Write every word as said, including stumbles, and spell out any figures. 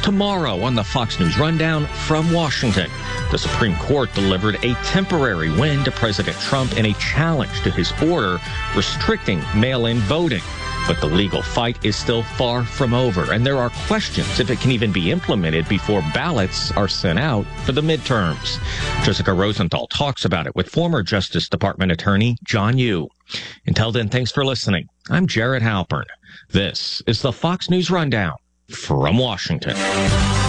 Tomorrow on the Fox News Rundown from Washington, the Supreme Court delivered a temporary win to President Trump in a challenge to his order restricting mail-in voting. But the legal fight is still far from over, and there are questions if it can even be implemented before ballots are sent out for the midterms. Jessica Rosenthal talks about it with former Justice Department attorney John Yoo. Until then, thanks for listening. I'm Jared Halpern. This is the Fox News Rundown from Washington.